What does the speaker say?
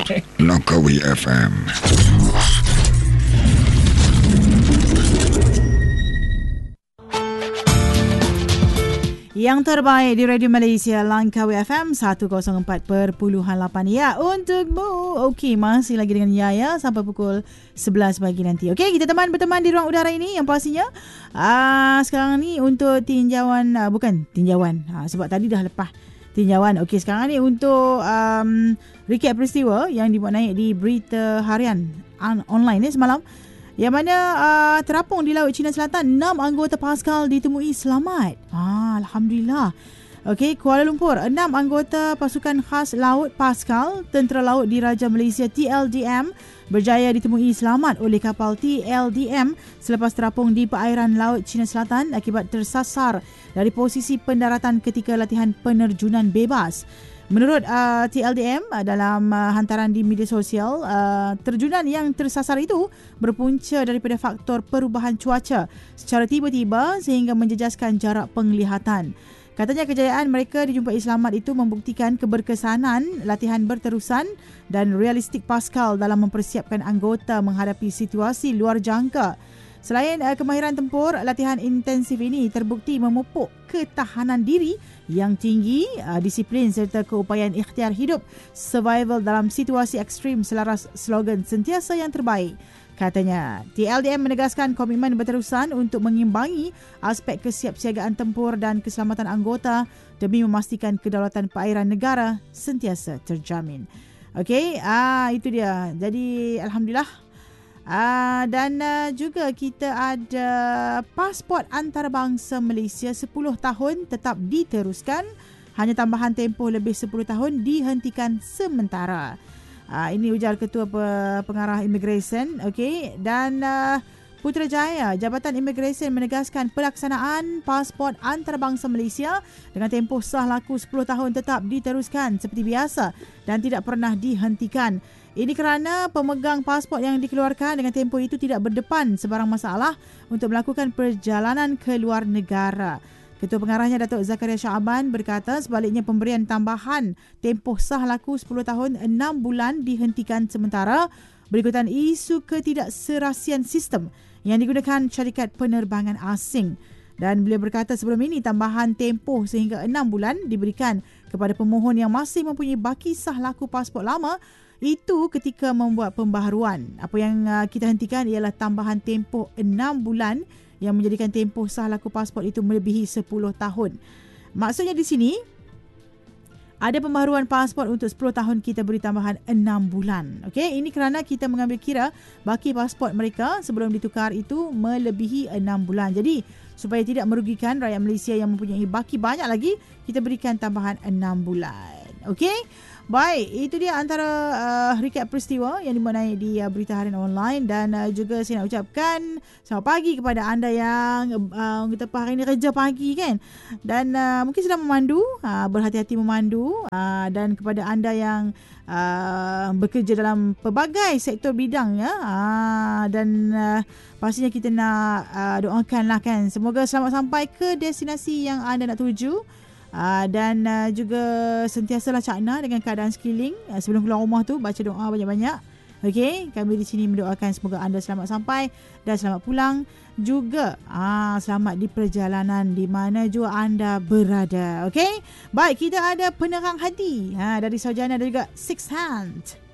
Langkawi FM. Yang terbaik di Radio Malaysia, Langkawi FM 104.8 ya untukmu. Okey, masih lagi dengan Yaya sampai pukul 11 pagi nanti. Okey, kita berteman di ruang udara ini yang pastinya sekarang ni untuk tinjauan, bukan tinjauan, sebab tadi dah lepas tinjauan. Okey, sekarang ni untuk recap peristiwa yang dibuat naik di berita harian online ni semalam, yang mana terapung di Laut Cina Selatan 6 anggota Paskal ditemui selamat. Alhamdulillah. Okey, Kuala Lumpur, 6 anggota pasukan khas laut Paskal Tentera Laut Diraja Malaysia TLDM berjaya ditemui selamat oleh kapal TLDM selepas terapung di perairan Laut Cina Selatan akibat tersasar dari posisi pendaratan ketika latihan penerjunan bebas. Menurut TLDM, dalam hantaran di media sosial, terjunan yang tersasar itu berpunca daripada faktor perubahan cuaca secara tiba-tiba sehingga menjejaskan jarak penglihatan. Katanya kejayaan mereka dijumpai selamat itu membuktikan keberkesanan latihan berterusan dan realistik Paskal dalam mempersiapkan anggota menghadapi situasi luar jangka. Selain kemahiran tempur, latihan intensif ini terbukti memupuk ketahanan diri yang tinggi, disiplin serta keupayaan ikhtiar hidup, survival dalam situasi ekstrim selaras slogan sentiasa yang terbaik. Katanya, TLDM menegaskan komitmen berterusan untuk mengimbangi aspek kesiapsiagaan tempur dan keselamatan anggota demi memastikan kedaulatan perairan negara sentiasa terjamin. Okey, itu dia. Jadi, Alhamdulillah. Dan juga kita ada pasport antarabangsa Malaysia 10 tahun tetap diteruskan, hanya tambahan tempoh lebih 10 tahun dihentikan sementara. Ini ujar Ketua Pengarah Immigration. Okey, dan Putrajaya, Jabatan Immigration menegaskan pelaksanaan pasport antarabangsa Malaysia dengan tempoh sah laku 10 tahun tetap diteruskan seperti biasa dan tidak pernah dihentikan. Ini kerana pemegang pasport yang dikeluarkan dengan tempoh itu tidak berdepan sebarang masalah untuk melakukan perjalanan ke luar negara. Ketua Pengarahnya Datuk Zakaria Shaaban berkata sebaliknya pemberian tambahan tempoh sah laku 10 tahun 6 bulan dihentikan sementara berikutan isu ketidakserasian sistem yang digunakan syarikat penerbangan asing. Dan beliau berkata sebelum ini tambahan tempoh sehingga 6 bulan diberikan kepada pemohon yang masih mempunyai baki sah laku pasport lama itu ketika membuat pembaharuan. Apa yang kita hentikan ialah tambahan tempoh 6 bulan yang menjadikan tempoh sah laku pasport itu melebihi 10 tahun. Maksudnya di sini ada pembaharuan pasport untuk 10 tahun, kita beri tambahan 6 bulan. Okey, ini kerana kita mengambil kira baki pasport mereka sebelum ditukar itu melebihi 6 bulan. Jadi supaya tidak merugikan rakyat Malaysia yang mempunyai baki banyak lagi, kita berikan tambahan 6 bulan. Okey. Baik, itu dia antara recap peristiwa yang dibuat naik di berita harian online. Dan juga saya nak ucapkan selamat pagi kepada anda yang kita hari ini kerja pagi kan. Dan mungkin sedang memandu, berhati-hati memandu. Dan kepada anda yang bekerja dalam pelbagai sektor bidang ya. Dan pastinya kita nak doakanlah kan. Semoga selamat sampai ke destinasi yang anda nak tuju. Dan juga sentiasalah cakna dengan keadaan sekeliling. Sebelum keluar rumah tu baca doa banyak-banyak. Okey, kami di sini mendoakan semoga anda selamat sampai dan selamat pulang. Juga selamat di perjalanan di mana jua anda berada. Okey, baik, kita ada penerang hati dari Sarjana dan juga Six Hand.